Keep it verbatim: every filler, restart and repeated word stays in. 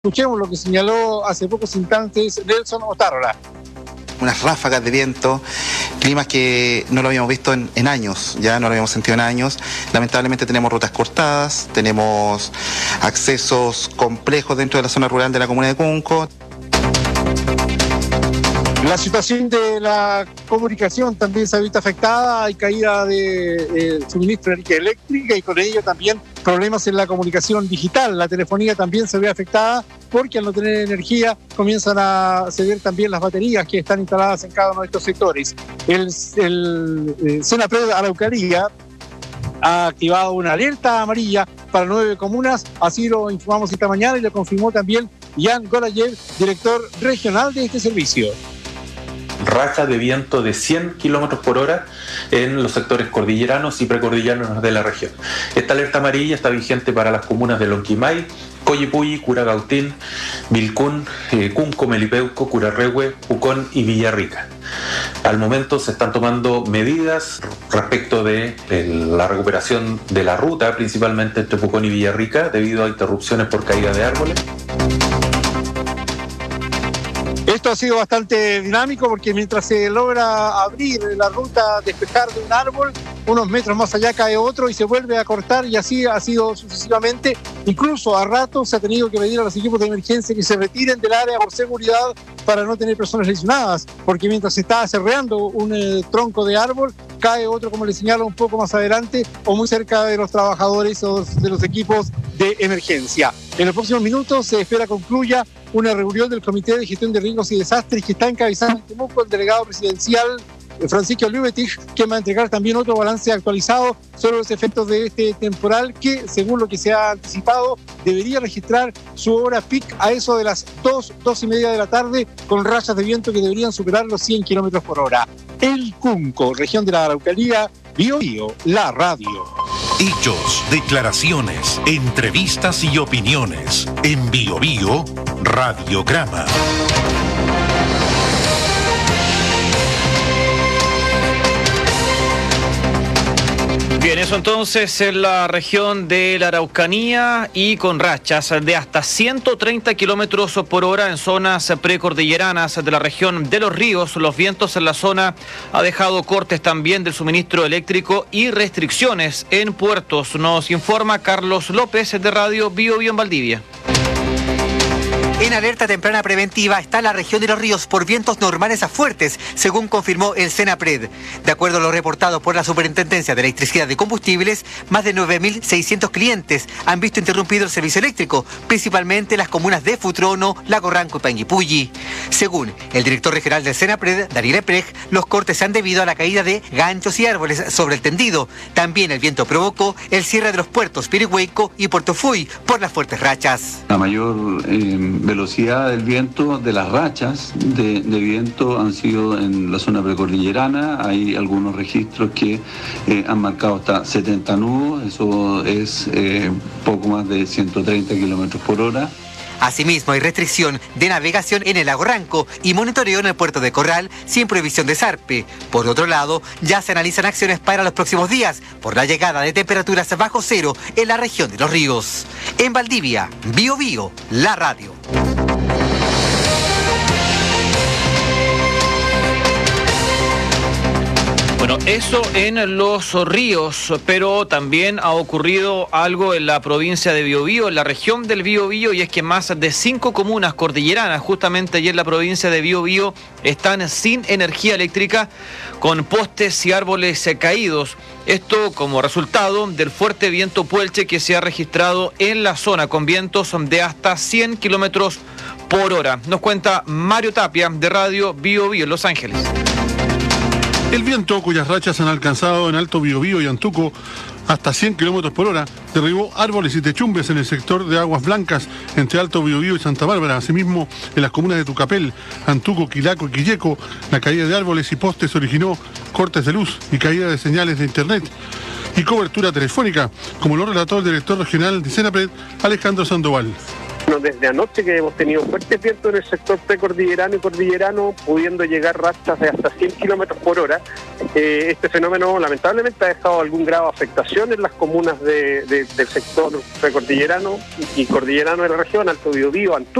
Escuchemos lo que señaló hace pocos instantes Nelson Otárola. Unas ráfagas de viento, climas que no lo habíamos visto en, en años, ya no lo habíamos sentido en años. Lamentablemente tenemos rutas cortadas, tenemos accesos complejos dentro de la zona rural de la comuna de Cunco. La situación de la comunicación también se ha visto afectada, hay caída de eh, suministro de energía eléctrica y con ello también problemas en la comunicación digital. La telefonía también se ve afectada porque al no tener energía comienzan a ceder también las baterías que están instaladas en cada uno de estos sectores. El, el, el Senapred Araucanía ha activado una alerta amarilla para nueve comunas, así lo informamos esta mañana y lo confirmó también Jan Golayev, director regional de este servicio. Rachas de viento de cien kilómetros por hora en los sectores cordilleranos y precordilleranos de la región. Esta alerta amarilla está vigente para las comunas de Lonquimay, Coyipulli, Curacautín, Vilcún, eh, Cunco, Melipeuco, Curarrehue, Pucón y Villarrica. Al momento se están tomando medidas respecto de, de la recuperación de la ruta, principalmente entre Pucón y Villarrica, debido a interrupciones por caída de árboles. Esto ha sido bastante dinámico porque mientras se logra abrir la ruta, despejar de un árbol, unos metros más allá cae otro y se vuelve a cortar y así ha sido sucesivamente. Incluso a ratos se ha tenido que pedir a los equipos de emergencia que se retiren del área por seguridad para no tener personas lesionadas, porque mientras se está aserreando un eh, tronco de árbol, cae otro, como les señalo, un poco más adelante o muy cerca de los trabajadores o de los equipos de emergencia. En los próximos minutos se espera concluya una reunión del Comité de Gestión de Riesgos y Desastres que está encabezando en Temuco el delegado presidencial Francisco Lübetich, que va a entregar también otro balance actualizado sobre los efectos de este temporal que, según lo que se ha anticipado, debería registrar su hora peak a eso de las dos, dos y media de la tarde, con rachas de viento que deberían superar los cien kilómetros por hora. El Cunco, región de la Araucanía, Bio Bio, la radio. Hechos, declaraciones, entrevistas y opiniones. En Bio Bio, Radiograma. Bien, eso entonces en la región de la Araucanía y con rachas de hasta ciento treinta kilómetros por hora en zonas precordilleranas de la región de Los Ríos. Los vientos en la zona ha dejado cortes también del suministro eléctrico y restricciones en puertos. Nos informa Carlos López de Radio Bio Bio en Valdivia. En alerta temprana preventiva está la región de Los Ríos por vientos normales a fuertes, según confirmó el Senapred. De acuerdo a lo reportado por la Superintendencia de Electricidad y Combustibles, más de nueve mil seiscientos clientes han visto interrumpido el servicio eléctrico, principalmente las comunas de Futrono, Lago Ranco y Panguipulli. Según el director regional del Senapred, Daniel Eprej, los cortes se han debido a la caída de ganchos y árboles sobre el tendido. También el viento provocó el cierre de los puertos Pirihueco y Puerto Fuy por las fuertes rachas. La mayor eh, velocidad del viento, de las rachas de, de viento han sido en la zona precordillerana. Hay algunos registros que eh, han marcado hasta setenta nudos, eso es eh, poco más de ciento treinta kilómetros por hora. Asimismo, hay restricción de navegación en el lago Ranco y monitoreo en el puerto de Corral sin prohibición de zarpe. Por otro lado, ya se analizan acciones para los próximos días por la llegada de temperaturas bajo cero en la región de Los Ríos. En Valdivia, Bio Bio, la radio. Bueno, eso en Los Ríos, pero también ha ocurrido algo en la provincia de Biobío, en la región del Biobío, y es que más de cinco comunas cordilleranas, justamente allí en la provincia de Biobío, están sin energía eléctrica, con postes y árboles caídos. Esto como resultado del fuerte viento puelche que se ha registrado en la zona, con vientos de hasta cien kilómetros por hora. Nos cuenta Mario Tapia, de Radio Biobío en Los Ángeles. El viento, cuyas rachas han alcanzado en Alto Biobío y Antuco hasta cien kilómetros por hora, derribó árboles y techumbres en el sector de Aguas Blancas, entre Alto Biobío y Santa Bárbara. Asimismo, en las comunas de Tucapel, Antuco, Quilaco y Quilleco, la caída de árboles y postes originó cortes de luz y caída de señales de internet y cobertura telefónica, como lo relató el director regional de Senapred, Alejandro Sandoval. Bueno, desde anoche que hemos tenido fuertes vientos en el sector precordillerano y cordillerano, pudiendo llegar rachas de hasta cien kilómetros por hora. Eh, este fenómeno lamentablemente ha dejado algún grado de afectación en las comunas de, de, del sector precordillerano y cordillerano de la región, Alto Biobío, Antuco.